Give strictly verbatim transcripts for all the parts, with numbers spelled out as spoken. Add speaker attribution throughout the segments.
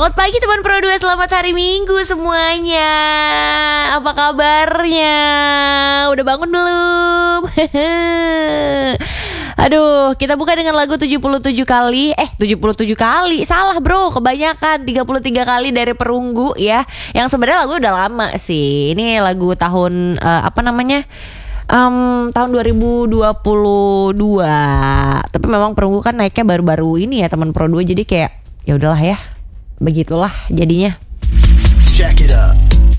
Speaker 1: Selamat pagi teman Pro dua, selamat hari Minggu semuanya. Apa kabarnya? Udah bangun belum? Aduh, kita buka dengan lagu tujuh puluh tujuh kali. Eh, tujuh puluh tujuh kali. Salah bro, kebanyakan. tiga puluh tiga kali dari Perunggu ya. Yang sebenarnya lagu udah lama sih. Ini lagu tahun uh, apa namanya? Um, tahun dua ribu dua puluh dua. Tapi memang Perunggu kan naiknya baru-baru ini ya teman Pro dua. Jadi kayak ya udahlah ya. Begitulah jadinya. Check it up.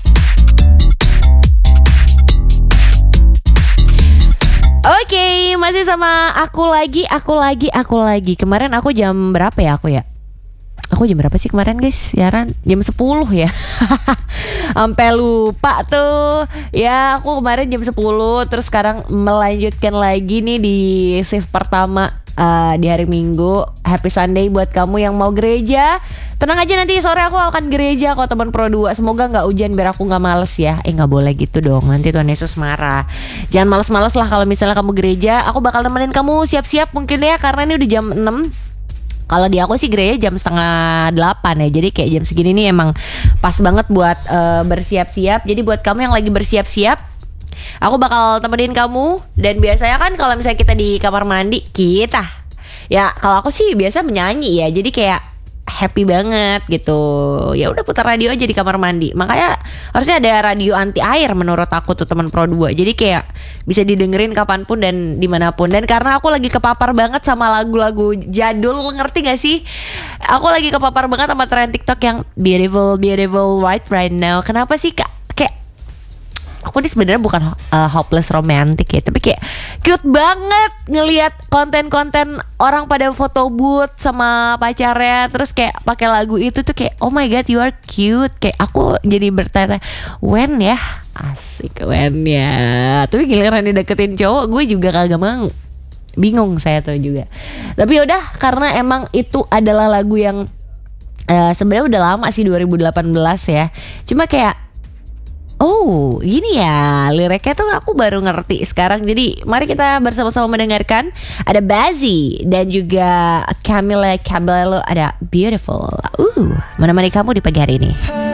Speaker 1: Oke, okay, masih sama aku lagi, aku lagi, aku lagi. Kemarin aku jam berapa ya aku ya? Aku jam berapa sih kemarin guys? Siaran jam sepuluh ya. Sampai lupa tuh. Ya, aku kemarin jam sepuluh. Terus sekarang melanjutkan lagi nih di shift pertama uh, di hari Minggu. Happy Sunday buat kamu yang mau gereja. Tenang aja, nanti sore aku akan gereja kok teman Pro dua. Semoga gak hujan biar aku gak males ya. Eh gak boleh gitu dong, nanti Tuhan Yesus marah. Jangan males-males lah kalau misalnya kamu gereja. Aku bakal nemenin kamu siap-siap mungkin ya. Karena ini udah jam enam. Kalau di aku sih gereja jam setengah delapan ya. Jadi kayak jam segini nih emang pas banget buat uh, bersiap-siap. Jadi buat kamu yang lagi bersiap-siap, aku bakal temenin kamu. Dan biasanya kan kalau misalnya kita di kamar mandi, kita ya kalau aku sih biasa menyanyi ya. Jadi kayak happy banget gitu. Ya udah putar radio aja di kamar mandi. Makanya harusnya ada radio anti air menurut aku tuh teman Pro dua. Jadi kayak bisa didengerin kapanpun dan dimanapun. Dan karena aku lagi kepapar banget sama lagu-lagu jadul, ngerti gak sih? Aku lagi kepapar banget sama tren TikTok yang beautiful, beautiful right right now. Kenapa sih kak? Kayak aku ini sebenarnya bukan uh, hopeless romantic ya, tapi kayak cute banget ngelihat konten-konten orang pada foto booth sama pacarnya, terus kayak pakai lagu itu tuh kayak oh my god you are cute. Kayak aku jadi bertanya when ya, asik when ya. Tapi giliran dideketin cowok gue juga kagak mau, bingung saya tuh juga. Tapi yaudah, karena emang itu adalah lagu yang uh, sebenarnya udah lama sih, dua ribu delapan belas ya. Cuma kayak oh gini ya liriknya tuh aku baru ngerti sekarang. Jadi mari kita bersama-sama mendengarkan. Ada Bazzi dan juga Camila Cabello, ada Beautiful. Uh, menemani kamu di pagi hari ini.